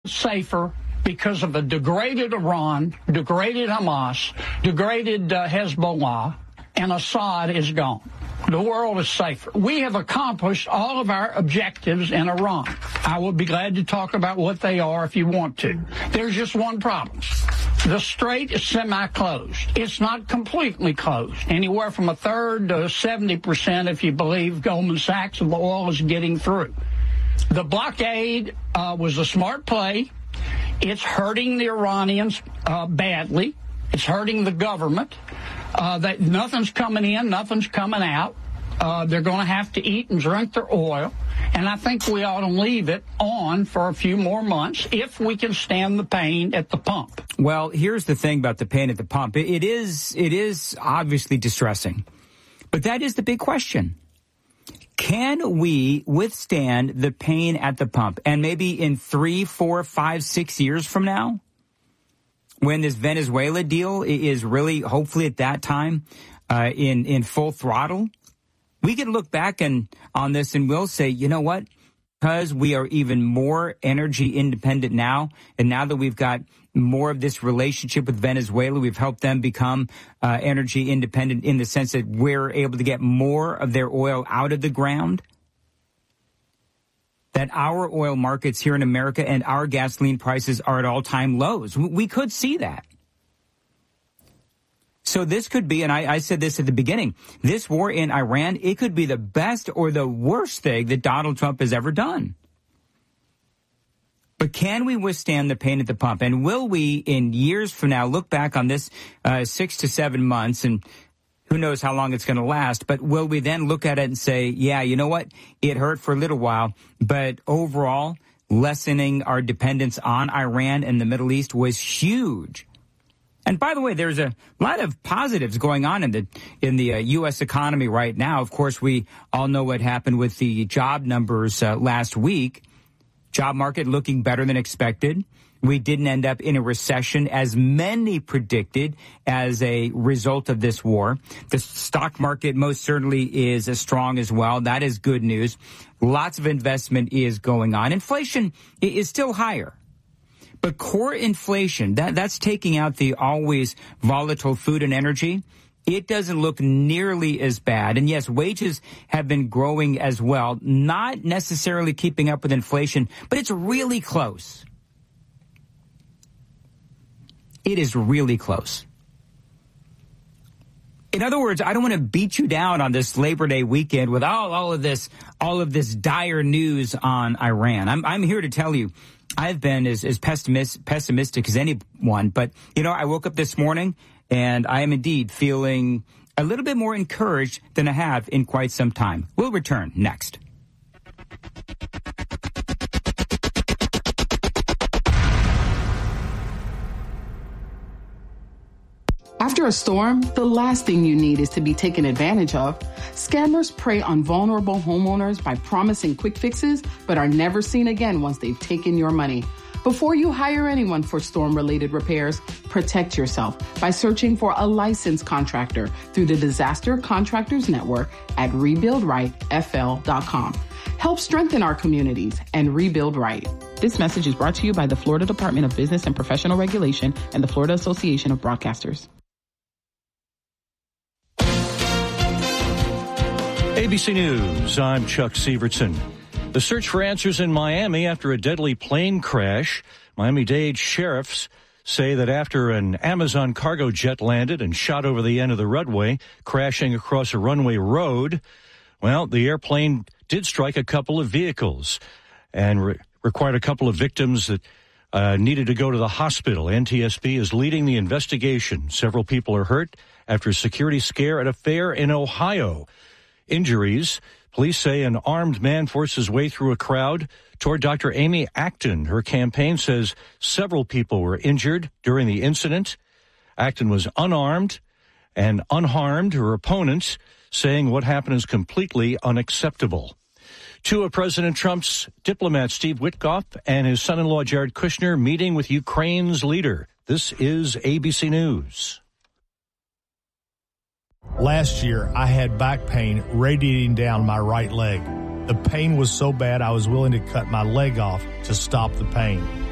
safer because of a degraded Iran, degraded Hamas, degraded Hezbollah, and Assad is gone. The world is safer. We have accomplished all of our objectives in Iran. I will be glad to talk about what they are if you want to. There's just one problem. The strait is semi-closed. It's not completely closed. Anywhere from a third to 70%, if you believe Goldman Sachs, of the oil is getting through. The blockade was a smart play. It's hurting the Iranians badly. It's hurting the government. That nothing's coming in, nothing's coming out. They're going to have to eat and drink their oil. And I think we ought to leave it on for a few more months if we can stand the pain at the pump. Well, here's the thing about the pain at the pump. It is obviously distressing. But that is the big question. Can we withstand the pain at the pump? And maybe in 3, 4, 5, 6 years from now, when this Venezuela deal is really, hopefully at that time, in full throttle, we can look back on this and we'll say, you know what? Because we are even more energy independent now, and now that we've got more of this relationship with Venezuela, we've helped them become energy independent in the sense that we're able to get more of their oil out of the ground. That our oil markets here in America and our gasoline prices are at all-time lows. We could see that. So this could be, and I said this at the beginning, this war in Iran, it could be the best or the worst thing that Donald Trump has ever done. But can we withstand the pain at the pump? And will we, in years from now, look back on this 6 to 7 months, and who knows how long it's going to last, but will we then look at it and say, yeah, you know what? It hurt for a little while, but overall, lessening our dependence on Iran and the Middle East was huge. And by the way, there's a lot of positives going on in the U.S. economy right now. Of course, we all know what happened with the job numbers last week. Job market looking better than expected. We didn't end up in a recession as many predicted as a result of this war. The stock market most certainly is as strong as well. That is good news. Lots of investment is going on. Inflation is still higher. But core inflation, that's taking out the always volatile food and energy. It doesn't look nearly as bad. And yes, wages have been growing as well, not necessarily keeping up with inflation, but it's really close. It is really close. In other words, I don't want to beat you down on this Labor Day weekend with all of this dire news on Iran. I'm here to tell you, I've been as pessimistic as anyone, but, you know, I woke up this morning and I am indeed feeling a little bit more encouraged than I have in quite some time. We'll return next. After a storm, the last thing you need is to be taken advantage of. Scammers prey on vulnerable homeowners by promising quick fixes, but are never seen again once they've taken your money. Before you hire anyone for storm-related repairs, protect yourself by searching for a licensed contractor through the Disaster Contractors Network at rebuildrightfl.com. Help strengthen our communities and rebuild right. This message is brought to you by the Florida Department of Business and Professional Regulation and the Florida Association of Broadcasters. ABC News, I'm Chuck Sievertson. The search for answers in Miami after a deadly plane crash. Miami-Dade sheriffs say that after an Amazon cargo jet landed and shot over the end of the runway, crashing across a runway road, well, the airplane did strike a couple of vehicles and required a couple of victims that needed to go to the hospital. NTSB is leading the investigation. Several people are hurt after a security scare at a fair in Ohio. Injuries. Police say an armed man forced his way through a crowd toward Dr. Amy Acton. Her campaign says several people were injured during the incident. Acton was unarmed and unharmed. Her opponents saying what happened is completely unacceptable. Two of President Trump's diplomats, Steve Witkoff and his son-in-law Jared Kushner, meeting with Ukraine's leader. This is ABC News. Last year, I had back pain radiating down my right leg. The pain was so bad I was willing to cut my leg off to stop the pain.